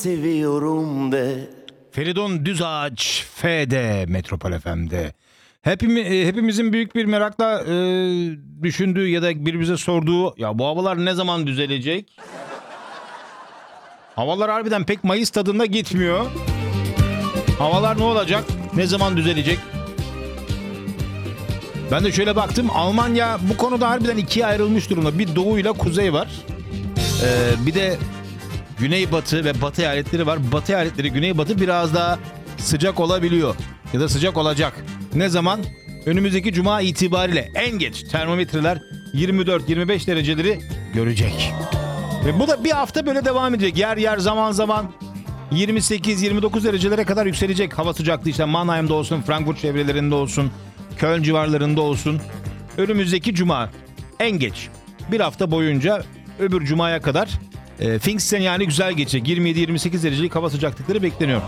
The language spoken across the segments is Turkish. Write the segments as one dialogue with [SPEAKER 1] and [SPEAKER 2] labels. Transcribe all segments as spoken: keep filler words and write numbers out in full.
[SPEAKER 1] seviyorum de.
[SPEAKER 2] Feridun Düzağaç F'de Metropol F M'de. Hepimi, hepimizin büyük bir merakla e, düşündüğü ya da birbirimize sorduğu, ya bu havalar ne zaman düzelecek? Havalar harbiden pek Mayıs tadında gitmiyor. Havalar ne olacak? Ne zaman düzelecek? Ben de şöyle baktım. Almanya bu konuda harbiden ikiye ayrılmış durumda. Bir doğu ile kuzey var. Ee, bir de güneybatı ve batı eyaletleri var. Batı eyaletleri, güneybatı biraz daha sıcak olabiliyor. Ya da sıcak olacak. Ne zaman? Önümüzdeki cuma itibariyle en geç termometreler yirmi dört yirmi beş dereceleri görecek. Ve bu da bir hafta böyle devam edecek. Yer yer zaman zaman yirmi sekiz yirmi dokuz derecelere kadar yükselecek hava sıcaklığı. İşte Mannheim'da olsun, Frankfurt çevrelerinde olsun, Köln civarlarında olsun. Önümüzdeki cuma en geç bir hafta boyunca öbür cumaya kadar e, Pfingsten yani güzel geçecek. yirmi yedi yirmi sekiz derecelik hava sıcaklıkları bekleniyor.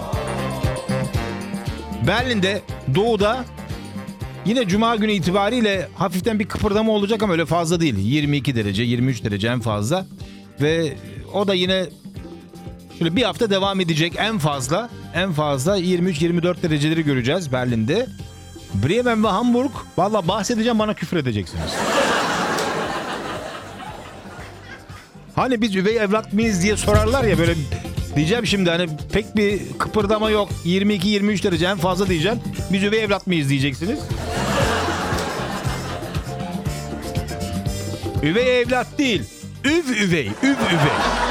[SPEAKER 2] Berlin'de doğuda yine cuma günü itibariyle hafiften bir kıpırdama olacak ama öyle fazla değil. yirmi iki derece, yirmi üç derece en fazla. Ve o da yine şöyle bir hafta devam edecek en fazla. En fazla yirmi üç yirmi dört dereceleri göreceğiz Berlin'de. Bremen ve Hamburg, valla bahsedeceğim bana küfür edeceksiniz. Hani biz üvey evlat mıyız diye sorarlar ya, böyle diyeceğim şimdi, hani pek bir kıpırdama yok. yirmi iki yirmi üç derece en fazla diyeceğim. Biz üvey evlat mıyız diyeceksiniz. Üvey evlat değil. Üv üvey, üv üvey.